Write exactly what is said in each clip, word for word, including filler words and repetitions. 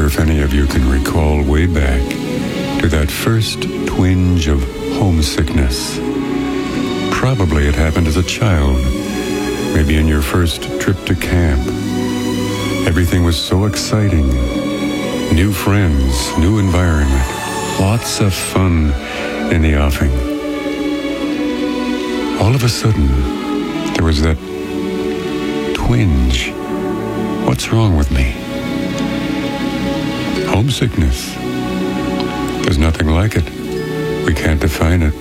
wonder if any of you can recall way back to that first twinge of homesickness. Probably it happened as a child, maybe in your first trip to camp. Everything was so exciting. New friends, new environment, lots of fun in the offing. All of a sudden, there was that twinge. What's wrong with me? Homesickness. There's nothing like it. We can't define it.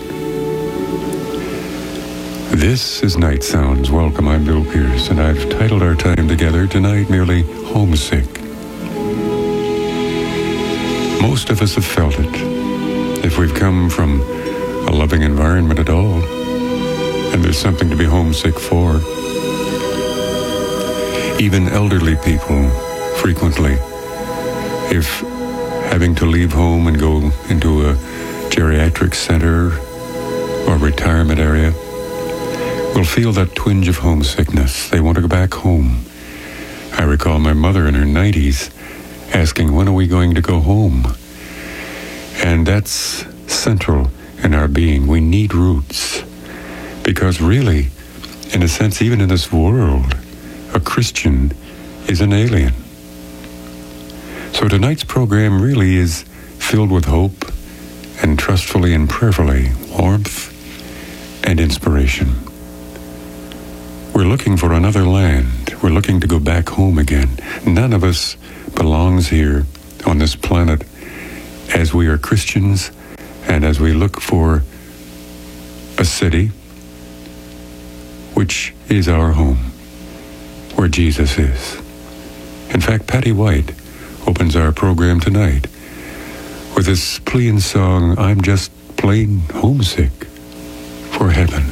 This is Night Sounds. Welcome, I'm Bill Pierce, and I've titled our time together tonight merely Homesick. Most of us have felt it, if we've come from a loving environment at all, and there's something to be homesick for. Even elderly people, frequently, if having to leave home and go into a geriatric center or retirement area, will feel that twinge of homesickness. They want to go back home. I recall my mother in her nineties asking, when are we going to go home? And that's central in our being. We need roots. Because really, in a sense, even in this world, a Christian is an alien. So tonight's program really is filled with hope and trustfully and prayerfully warmth and inspiration. We're looking for another land. We're looking to go back home again. None of us belongs here on this planet as we are Christians and as we look for a city which is our home, where Jesus is. In fact, Patty White opens our program tonight with this plea and song, I'm just plain homesick for heaven.